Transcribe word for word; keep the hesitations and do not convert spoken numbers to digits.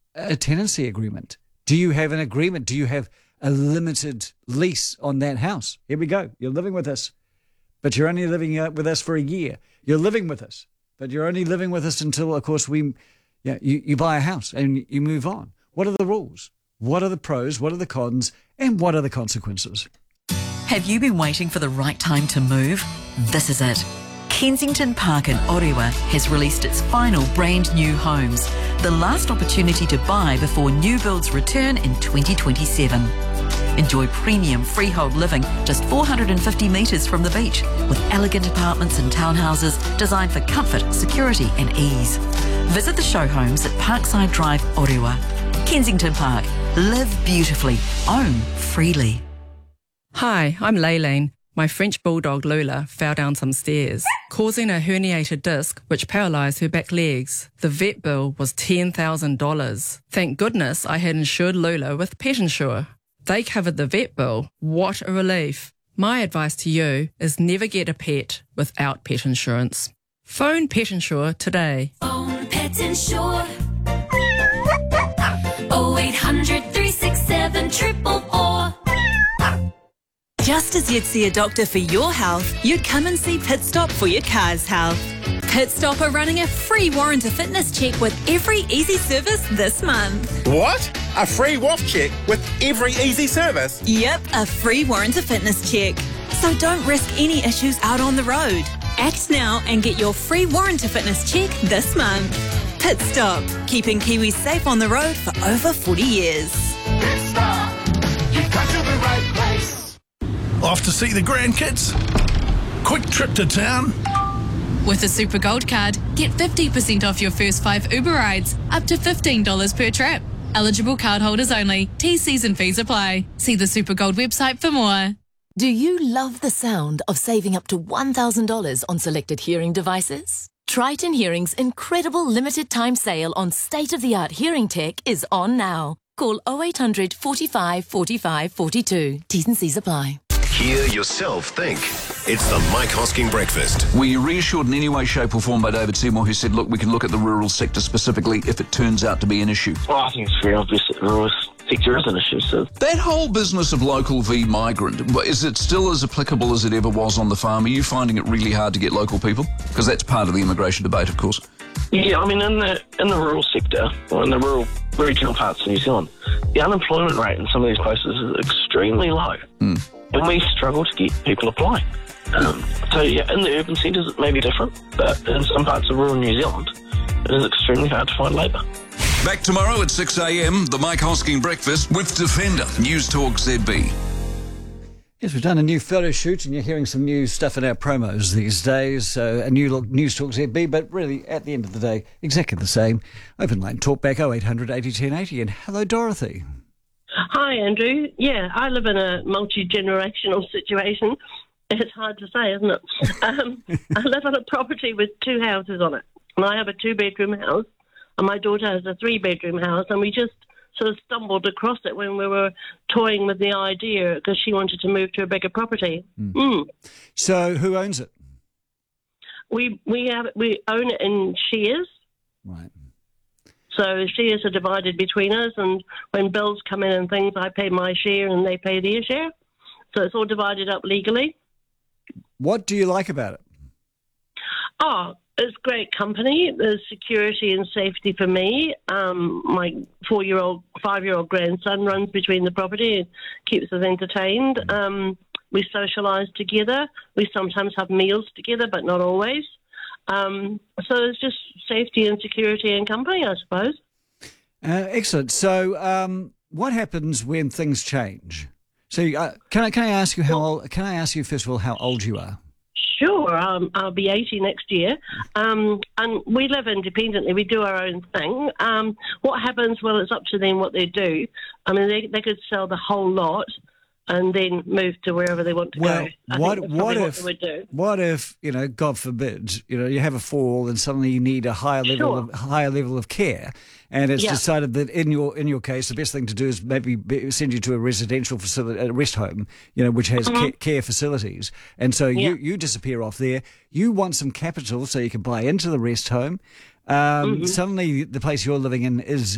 a tenancy agreement? Do you have an agreement? Do you have a limited lease on that house? Here we go. You're living with us, but you're only living uh, with us for a year. You're living with us, but you're only living with us until, of course, we, yeah, you, you buy a house and you move on. What are the rules? What are the pros? What are the cons? And what are the consequences? Have you been waiting for the right time to move? This is it. Kensington Park in Orewa has released its final brand new homes, the last opportunity to buy before new builds return in twenty twenty-seven. Enjoy premium freehold living just four hundred fifty metres from the beach, with elegant apartments and townhouses designed for comfort, security and ease. Visit the show homes at Parkside Drive, Orewa. Kensington Park. Live beautifully. Own freely. Hi, I'm Laylene. My French bulldog Lula fell down some stairs, causing a herniated disc which paralysed her back legs. The vet bill was ten thousand dollars. Thank goodness I had insured Lula with Pet Insure. They covered the vet bill. What a relief. My advice to you is never get a pet without pet insurance. Phone Pet Insure today. Phone Pet Insure. oh eight hundred, three six seven, four four four. Just as you'd see a doctor for your health, you'd come and see Pit Stop for your car's health. Pit Stop are running a free warranty fitness check with every easy service this month. What? A free W A F check with every easy service? Yep, a free warranty fitness check. So don't risk any issues out on the road. Act now and get your free warranty fitness check this month. Pit Stop, keeping Kiwis safe on the road for over forty years. Pit Stop, you've got to the right place. Off to see the grandkids? Quick trip to town? With a Super Gold card, get fifty percent off your first five Uber rides, up to fifteen dollars per trip. Eligible cardholders only. T Cs and fees apply. See the Super Gold website for more. Do you love the sound of saving up to one thousand dollars on selected hearing devices? Triton Hearing's incredible limited time sale on state-of-the-art hearing tech is on now. Call oh eight hundred, forty-five, forty-five, forty-two. T's and C's apply. Hear yourself think. It's the Mike Hosking Breakfast. Were you reassured in any way, shape or form by David Seymour, who said, look, we can look at the rural sector specifically if it turns out to be an issue? Well, I think it's very obvious that the rural sector is an issue. So that whole business of local v migrant, is it still as applicable as it ever was on the farm? Are you finding it really hard to get local people? Because that's part of the immigration debate, of course. Yeah, I mean, in the in the rural sector, or in the rural regional parts of New Zealand, the unemployment rate in some of these places is extremely low. Mm. And we struggle to get people applying. Um, so, yeah, in the urban centres it may be different, but in some parts of rural New Zealand, it is extremely hard to find labour. Back tomorrow at six a m, the Mike Hosking Breakfast with Defender, News Talk Z B. Yes, we've done a new photo shoot and you're hearing some new stuff in our promos these days. So a new look, News Talk Z B, but really at the end of the day, exactly the same. Open line talk back oh eight hundred, eighty, ten eighty. And hello, Dorothy. Hi, Andrew. Yeah, I live in a multi-generational situation. It's hard to say, isn't it? Um, I live on a property with two houses on it. And I have a two-bedroom house, and my daughter has a three-bedroom house, and we just sort of stumbled across it when we were toying with the idea because she wanted to move to a bigger property. Mm. Mm. So who owns it? We we have we own it in shares. Right. So shares are divided between us, and when bills come in and things, I pay my share and they pay their share. So it's all divided up legally. What do you like about it? Oh, it's great company. There's security and safety for me. Um, my four-year-old, five-year-old grandson runs between the property and keeps us entertained. Um, we socialise together. We sometimes have meals together, but not always. Um, so it's just safety and security and company, I suppose. Uh, excellent. So um, what happens when things change? So uh, can I can I ask you how old, can I ask you first of all how old you are? Sure, um, I'll be eighty next year, um, and we live independently. We do our own thing. Um, what happens? Well, it's up to them what they do. I mean, they they could sell the whole lot and then move to wherever they want to well, go. I what think what what if they would do. what if you know, God forbid, you know, you have a fall and suddenly you need a higher level Sure. of higher level of care, and it's Yeah. decided that in your in your case, the best thing to do is maybe be, send you to a residential facility, a rest home, you know, which has Mhm. ca- care facilities, and so Yeah. you you disappear off there. You want some capital so you can buy into the rest home. Um, Mhm. Suddenly, the place you're living in is